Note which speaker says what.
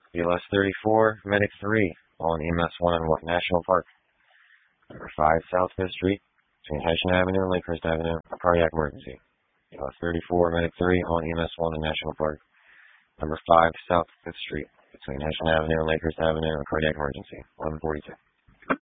Speaker 1: BLS 34, Medic 3, on EMS 1 in What National Park. Number 5, South 5th Street, between Hessian Avenue and Lakehurst Avenue, a cardiac emergency. BLS 34, Medic 3, on EMS 1 in National Park. Number 5, South 5th Street, between Hessian Avenue and Lakehurst Avenue, a cardiac emergency, 1142.